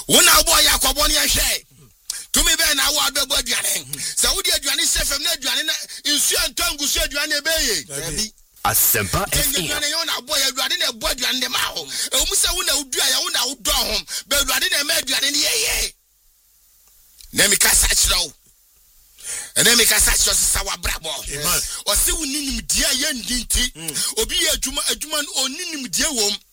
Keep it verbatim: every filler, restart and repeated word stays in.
Wona boy yakobon ya hwe. Tumi be na wo adebo aduane. Sa wo di aduane sefem na aduane na insu antangu so aduane beye. Asempa F M. Aduane yo na boy aduane na bo aduane de ma ho. E wo se wo na udu ya wo na udo ho. Be aduane na ma aduane ne yeye. Na mi kasa chiro. Ene me kasa cho sisa wa brabo. O se woninim dia ye ndinti. Obi ye adwuma adwuma oninim dia wom.